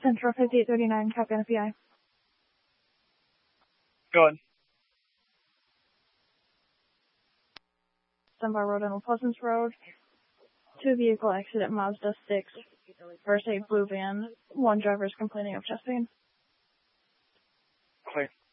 Central 5839, copy on PI. Go ahead. Dunbar Road and Pleasance Road. 2-vehicle accident, Mazda 6 versus a blue van. 1 driver is complaining of chest pain. Clear.